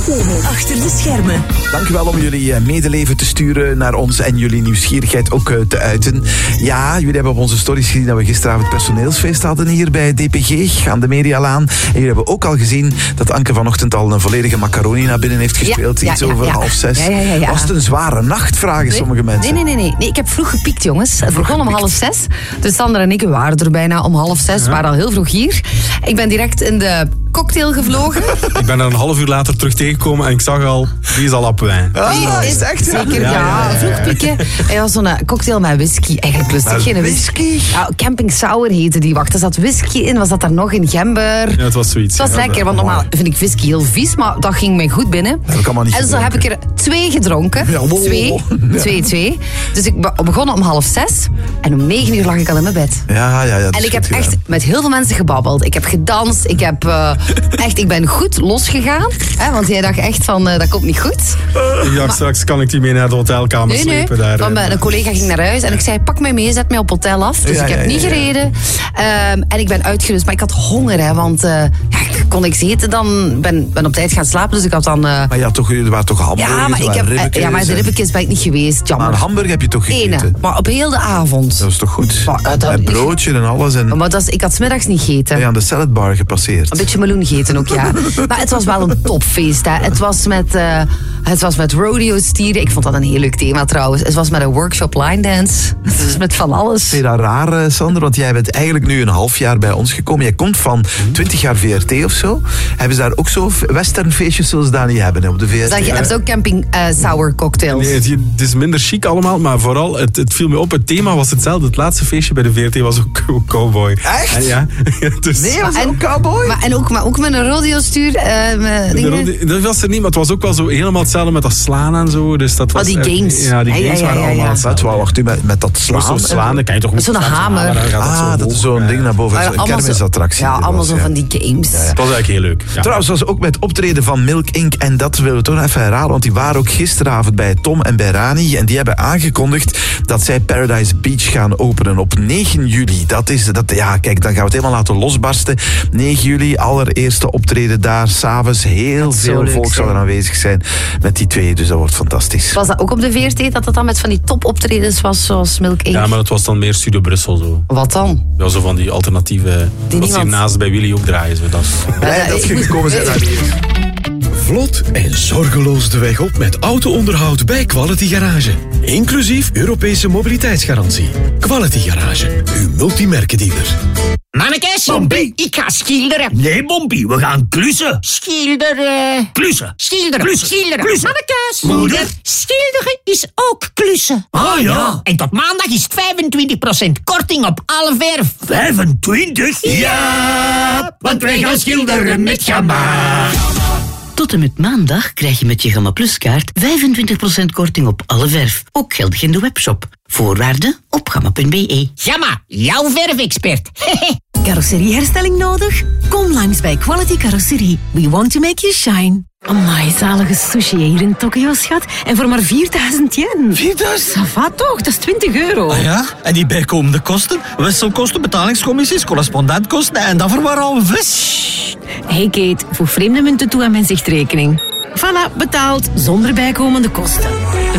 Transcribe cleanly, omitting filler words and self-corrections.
Achter de schermen. Dankjewel om jullie medeleven te sturen naar ons en jullie nieuwsgierigheid ook te uiten. Ja, jullie hebben op onze stories gezien dat we gisteravond personeelsfeest hadden hier bij DPG aan de Medialaan. En jullie hebben ook al gezien dat Anke vanochtend al een volledige macaroni naar binnen heeft gespeeld. Iets over 5:30. Ja. Was het een zware nacht, vragen sommige mensen. Nee. Ik heb vroeg gepiekt, jongens. Het begon om 5:30. Dus Sander en ik waren er bijna om 5:30. We waren al heel vroeg hier. Ik ben direct in de cocktail gevlogen. Ik ben er een half uur later terug tegengekomen en ik zag al, die is al op wijn. Is het echt? Zeker, ja. Vroeg pieken. Hij was zo'n cocktail met whisky. Eigenlijk lustig, geen whisky. Ja, Camping Sour heette die. Wacht, er zat whisky in. Was dat daar nog in gember? Ja, het was zoiets. Het was lekker, want normaal vind ik whisky heel vies, maar dat ging mij goed binnen. En zo heb ik er 2 gedronken. Ja, 2. Dus ik begon om 5:30 en om 9:00 lag ik al in mijn bed. Ja. En ik heb echt met heel veel mensen gebabbeld. Ik heb gedanst. Ik ben goed losgegaan. Hè, want jij dacht echt van, dat komt niet goed. Straks kan ik die mee naar de hotelkamer slepen. Daar. Want een collega ging naar huis en ik zei, pak mij mee, zet mij op hotel af. Dus ik heb niet gereden. En ik ben uitgerust. Maar ik had honger, hè, want ik kon niks eten. Dan ben op tijd gaan slapen. Dus ik had dan... Maar er waren toch hamburgers? Maar de ribbekjes ben ik niet geweest. Jammer. Maar een hamburger heb je toch gegeten? Ene, maar op heel de avond. Dat is toch goed? En broodje en alles. Maar ik had 's middags niet gegeten. Ben je aan de saladbar gepasseerd? Een beetje meloen gegeten ook, ja. Maar het was wel een topfeest, hè. Het was met rodeo-stieren. Ik vond dat een heel leuk thema trouwens. Het was met een workshop line dance. Het was met van alles. Vind je dat raar, Sander? Want jij bent eigenlijk nu een half jaar bij ons gekomen. Jij komt van 20 jaar VRT of zo. Hebben ze daar ook zo westernfeestjes zoals ze daar niet hebben op de VRT? Hebben ze ook Camping Sour cocktails? Nee, het is minder chic allemaal, maar vooral, het viel me op. Het thema was hetzelfde. Het laatste feestje bij de VRT was ook cowboy. Echt? En ja. Dus, nee, was ook cowboy? Maar ook met een rodeo-stuur. Dat was er niet, maar het was ook wel zo helemaal hetzelfde met dat slaan en zo. Dus dat was die games. Ja, die games waren allemaal hetzelfde. Wacht u, met dat slaan? Slaan, dan kan je toch met zo'n hamer. Dat is zo'n ding naar boven. Een kermisattractie. Ja, allemaal zo van die games. Het was eigenlijk heel leuk. Ja. Trouwens, was ook met optreden van Milk Inc. En dat willen we toch nog even herhalen, want die waren ook gisteravond bij Tom en bij Rani. En die hebben aangekondigd dat zij Paradise Beach gaan openen op 9 juli. Kijk, dan gaan we het helemaal laten losbarsten. 9 juli, allereerste optreden daar. S'avonds heel veel volk zal er aanwezig zijn met die twee. Dus dat wordt fantastisch. Was dat ook op de VRT, dat het dan met van die topoptredens was, zoals Milk Inc.? Ja, maar het was dan meer Studio Brussel zo. Wat dan? Ja, zo van die alternatieve... Dat hiernaast bij Willy ook draaien. Zo. Dat je gekomen bent naar hier. Vlot en zorgeloos de weg op met auto-onderhoud bij Quality Garage. Inclusief Europese mobiliteitsgarantie. Quality Garage, uw multimerkendealer. Mannekes, Bombie, ik ga schilderen. Nee, Bombie, we gaan klussen. Schilderen. Klussen. Schilderen. Klussen. Schilderen. Klussen. Mannekes. Moeder. Schilderen is ook klussen. Ah ja. En tot maandag is het 25% korting op alle verf. 25? Ja, want wij gaan schilderen met Gamma. Tot en met maandag krijg je met je Gamma Plus kaart 25% korting op alle verf. Ook geldig in de webshop. Voorwaarden op gamma.be. Gamma, jouw verfexpert. Carrosserieherstelling nodig? Kom langs bij Quality Carrosserie. We want to make you shine. Amai, zalige sushi hier in Tokio, schat. En voor maar 4.000 yen. 4.000? Ça va toch, dat is 20 euro. Ah ja? En die bijkomende kosten? Wisselkosten, betalingscommissies, correspondentkosten en dat voor maar al vis. Hey Kate, voeg vreemde munten toe aan mijn zichtrekening. Voilà, betaald, zonder bijkomende kosten.